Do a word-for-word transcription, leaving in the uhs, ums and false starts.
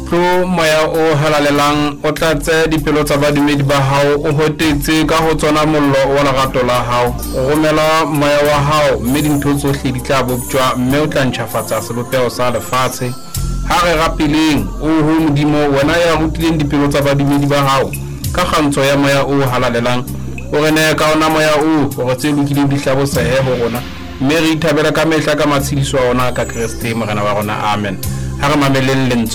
tlo moya o halalelang o tlatse dipelo tsa badumedi ba hao o hotetse ka ho tsona mollo wa lerato la hao o romela moya wa hao mme dintho tsohle di tla boptjwa mme o tla ntjhafatsa sebopeho sa lefatshe ha re rapeleng o ho modimo wena ya rutileng dipelo tsa badumedi ba hao ka kgantso ya moya o halalelang o re ne ka ona moya o o re tse lokileng di hlabosehe ho rona mme re ithabela ka mehla ka matshediso a ona ka Kriste morena wa rona amen ha re mameleng lentswe